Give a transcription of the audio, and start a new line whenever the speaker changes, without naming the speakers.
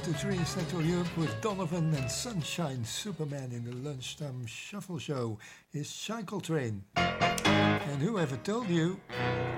to 3 in Central Europe with Donovan and Sunshine Superman in the lunchtime shuffle show is Cycle Train. And whoever told you